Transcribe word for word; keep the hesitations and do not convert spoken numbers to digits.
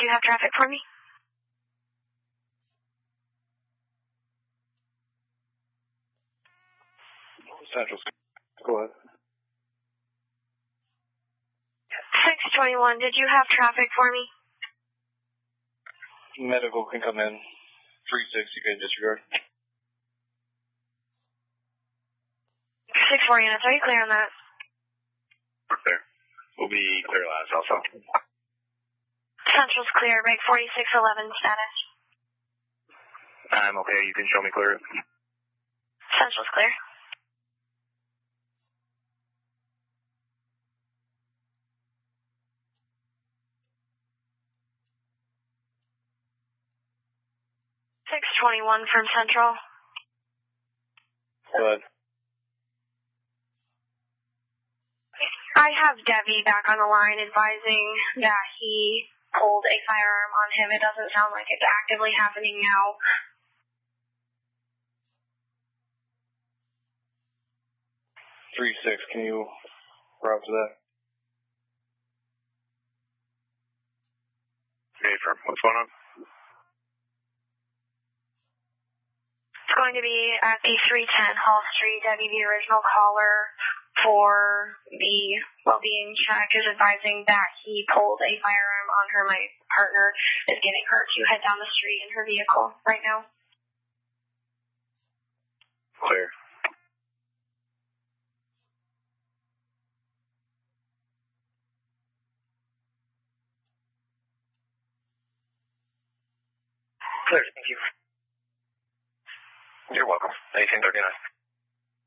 you have traffic for me? Central. Go ahead. six twenty-one, did you have traffic for me? Medical can come in. three six, you can disregard. six four units, are you clear on that? We're clear. We'll be clear last also. Central's clear, break forty-six eleven status. I'm okay, you can show me clear. Central's clear. six twenty-one from Central. Go ahead. I have Debbie back on the line advising that he pulled a firearm on him. It doesn't sound like it's actively happening now. three six, can you route to that? Okay, firm. What's going on? It's going to be at the three ten Hall Street. Debbie, the original caller for the well-being check, is advising that he pulled a firearm on her. My partner is getting her to head down the street in her vehicle right now. Clear. Clear, thank you. You're welcome. eighteen thirty-nine.